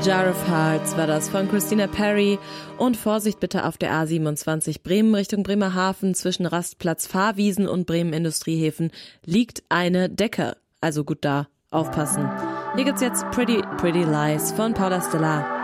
Jar of Hearts war das von Christina Perri. Und Vorsicht bitte auf der A27 Bremen Richtung Bremerhaven zwischen Rastplatz Fahrwiesen und Bremen Industriehäfen liegt eine Decke. Also gut da, aufpassen. Hier gibt's jetzt Pretty Lies von Paula Stellar.